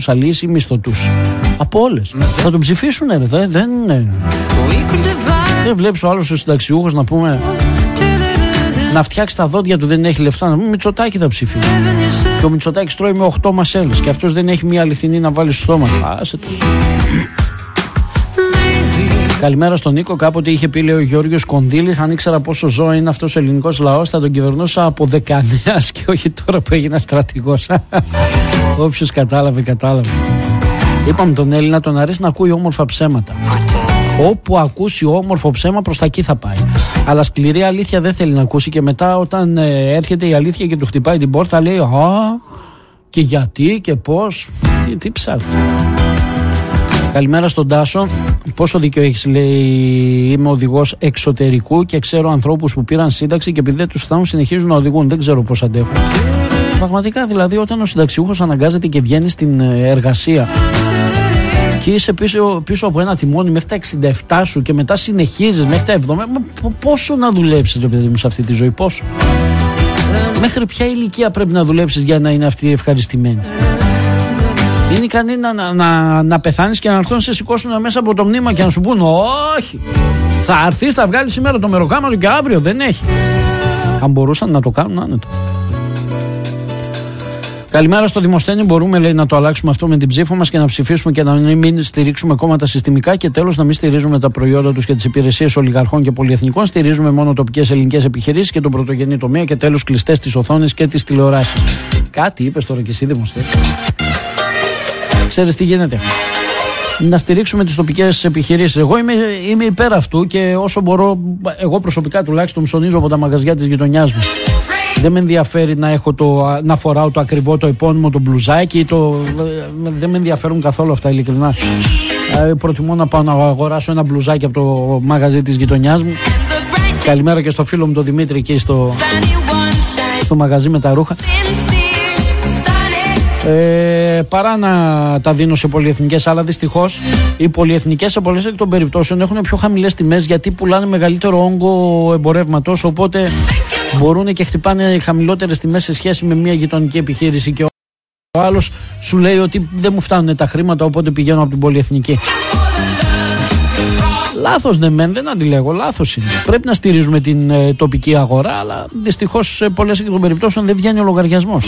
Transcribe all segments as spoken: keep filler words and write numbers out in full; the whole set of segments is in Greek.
αλλοίς ή μισθωτούς? Από όλες. Θα τον ψηφίσουν, ρε. Δεν, δεν, δεν βλέπεις ο άλλος ο συνταξιούχος να πούμε να φτιάξει τα δόντια του, δεν έχει λεφτά. Να πούμε Μητσοτάκη θα ψηφίσει. Και ο Μητσοτάκης τρώει με οχτώ μασέλες και αυτός δεν έχει μία αληθινή να βάλει στο στόμα. Άσε το. Καλημέρα στον Νίκο. Κάποτε είχε πει, λέει ο Γιώργος Κονδύλης, αν ήξερα πόσο ζώο είναι αυτός ο ελληνικός λαός, θα τον κυβερνούσα από δεκανέας και όχι τώρα που έγινα στρατηγός. Όποιος κατάλαβε, κατάλαβε. Είπαμε τον Έλληνα, τον αρέσει να ακούει όμορφα ψέματα. Όπου ακούσει όμορφο ψέμα, προς τα εκεί θα πάει. Αλλά σκληρή αλήθεια δεν θέλει να ακούσει και μετά όταν ε, έρχεται η αλήθεια και του χτυπάει την πόρτα, λέει α, και γιατί και πώς. Τι, τι ψάχνει. Καλημέρα στον Τάσο. Πόσο δίκιο έχεις, λέει, είμαι οδηγός εξωτερικού και ξέρω ανθρώπους που πήραν σύνταξη και επειδή δεν τους φτάνουν συνεχίζουν να οδηγούν. Δεν ξέρω πώς αντέχουν. Πραγματικά δηλαδή, όταν ο συνταξιούχος αναγκάζεται και βγαίνει στην εργασία και είσαι πίσω, πίσω από ένα τιμόνι μέχρι τα εξήντα επτά σου και μετά συνεχίζεις μέχρι τα εβδομήντα, πόσο να δουλέψεις, ρε παιδί μου, σε αυτή τη ζωή, πόσο? Μέχρι ποια ηλικία πρέπει να δουλέψεις για να είναι αυτή ευχαριστημένη? Είναι ικανή να, να, να, να πεθάνεις και να έρθουν να σε σηκώσουν μέσα από το μνήμα και να σου πούν όχι, θα έρθεις, θα βγάλεις σήμερα το μεροκάματο και αύριο δεν έχει. Αν μπορούσαν να το κάνουν άνετο. Καλημέρα στο Δημοσθένη. Μπορούμε, λέει, να το αλλάξουμε αυτό με την ψήφο μας και να ψηφίσουμε και να μην στηρίξουμε κόμματα συστημικά και τέλος να μην στηρίζουμε τα προϊόντα τους και τις υπηρεσίες ολιγαρχών και πολυεθνικών. Στηρίζουμε μόνο τοπικές ελληνικές επιχειρήσεις και τον πρωτογενή τομέα και τέλος κλειστές τις οθόνες και τις τηλεοράσεις. Κάτι είπες τώρα και εσύ, Δημοσθένη. Ξέρεις τι γίνεται? Να στηρίξουμε τις τοπικές επιχειρήσεις. Εγώ είμαι, είμαι υπέρ αυτού και όσο μπορώ, εγώ προσωπικά τουλάχιστον ψωνίζω από τα μαγαζιά της γειτονιάς μου. Δεν με ενδιαφέρει να, έχω το, να φοράω το ακριβό, το επώνυμο, το μπλουζάκι. Το, δεν με ενδιαφέρουν καθόλου αυτά, ειλικρινά. Ε, προτιμώ να πάω να αγοράσω ένα μπλουζάκι από το μαγαζί της γειτονιάς μου. Καλημέρα και στο φίλο μου τον Δημήτρη εκεί στο, στο μαγαζί με τα ρούχα. Ε, παρά να τα δίνω σε πολυεθνικές, αλλά δυστυχώς οι πολυεθνικές σε πολλές εκ των περιπτώσεων έχουν πιο χαμηλές τιμές γιατί πουλάνε μεγαλύτερο όγκο εμπορεύματος, οπότε μπορούν και χτυπάνε χαμηλότερες τιμές σε σχέση με μια γειτονική επιχείρηση και ο άλλος σου λέει ότι δεν μου φτάνουν τα χρήματα, οπότε πηγαίνω από την πολυεθνική. Λάθος ναι μεν, δεν αντιλέγω, λάθος είναι. Πρέπει να στηρίζουμε την ε, τοπική αγορά, αλλά δυστυχώς σε πολλές εκ των περιπτώσεων δεν βγαίνει ο λογαριασμός.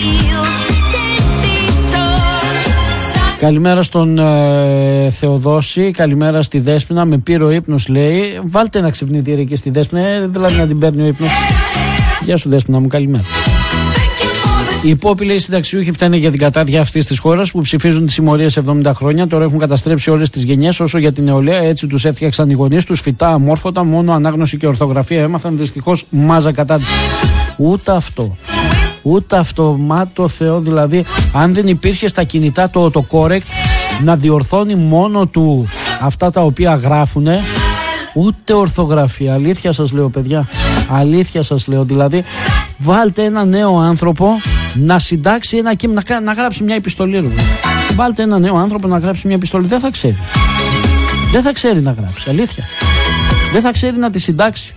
Καλημέρα στον ε, Θεοδόση, καλημέρα στη Δέσποινα. Με πήρε ο ύπνος, λέει. Βάλτε ένα ξυπνητήρι εκεί στη Δέσποινα, ε, δηλαδή να την παίρνει ο ύπνος. Γεια σου, Δέσποινα μου, καλημέρα. Οι υπόπειλοι, οι συνταξιούχοι φταίνε για την κατάδια αυτής της χώρας που ψηφίζουν τις συμμορίες εβδομήντα χρόνια. Τώρα έχουν καταστρέψει όλες τις γενιές. Όσο για την νεολαία, έτσι τους έφτιαξαν οι γονείς τους, φυτά, αμόρφωτα, μόνο ανάγνωση και ορθογραφία έμαθαν. Δυστυχώς μάζα κατά. Ούτε αυτό. Ούτε αυτό, μα το Θεό, δηλαδή, αν δεν υπήρχε στα κινητά το, το correct να διορθώνει μόνο του αυτά τα οποία γράφουνε, ούτε ορθογραφία. Αλήθεια σας λέω, παιδιά. Αλήθεια σας λέω. Δηλαδή, βάλτε ένα νέο άνθρωπο να συντάξει ένα κείμενο, να, να γράψει μια επιστολή. Ρε. Βάλτε ένα νέο άνθρωπο να γράψει μια επιστολή. Δεν θα ξέρει. Δεν θα ξέρει να γράψει. Αλήθεια. Δεν θα ξέρει να τη συντάξει.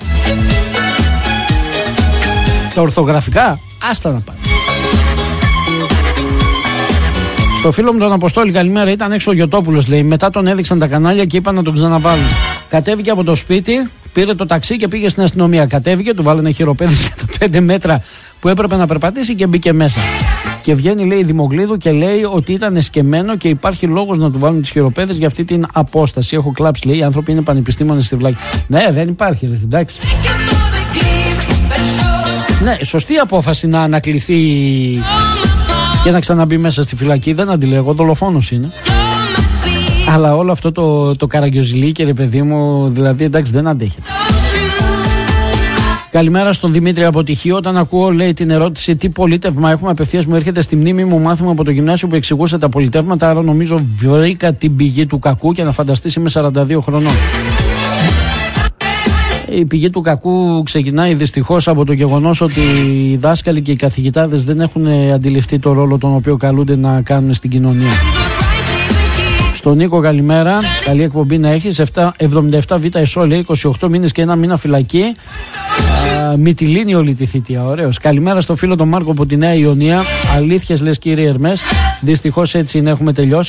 Τα ορθογραφικά, άστα να πάει. Στο φίλο μου τον Αποστόλη, καλημέρα. Ήταν έξω ο Γιωτόπουλος, λέει. Μετά τον έδειξαν τα κανάλια και είπαν να τον ξαναβάλουν. Κατέβηκε από το σπίτι, πήρε το ταξί και πήγε στην αστυνομία. Κατέβηκε, του βάλανε χειροπέδες για τα πέντε μέτρα που έπρεπε να περπατήσει και μπήκε μέσα. Και βγαίνει, λέει, η Δημογλίδου και λέει ότι ήταν εσκεμμένο και υπάρχει λόγος να του βάλουν τις χειροπέδες για αυτή την απόσταση. Έχω κλάψει, λέει. Οι άνθρωποι είναι πανεπιστήμονες στη βλάκη. Ναι, δεν υπάρχει, ρε, εντάξει. Ναι, σωστή απόφαση να ανακληθεί και να ξαναμπεί μέσα στη φυλακή. Δεν αντιλέγω, δολοφόνος είναι. Αλλά όλο αυτό το, το καραγκιόζηλίκι, ρε παιδί μου, δηλαδή εντάξει δεν αντέχεται. Καλημέρα στον Δημήτρη από Τυχείο. Όταν ακούω, λέει, την ερώτηση τι πολίτευμα έχουμε, απευθείας μου έρχεται στη μνήμη μου μάθημα από το γυμνάσιο που εξηγούσε τα πολιτεύματα. Άρα νομίζω βρήκα την πηγή του κακού και να φανταστείς είμαι σαράντα δύο χρονών. Η πηγή του κακού ξεκινάει δυστυχώς από το γεγονός ότι οι δάσκαλοι και οι καθηγητάδες δεν έχουν αντιληφθεί το ρόλο τον οποίο καλούνται να κάνουν στην κοινωνία. Στον Νίκο, καλημέρα. Καλή εκπομπή να έχεις. εβδομήντα επτά β εσώ, λέει, είκοσι οκτώ μήνες και ένα μήνα φυλακή. Μυτιλίνη όλη τη θητεία. Ωραίος. Καλημέρα στο φίλο τον Μάρκο από τη Νέα Ιωνία. Αλήθειες λες, κύριε Ερμές. Δυστυχώς έτσι είναι, έχουμε τελειώσει.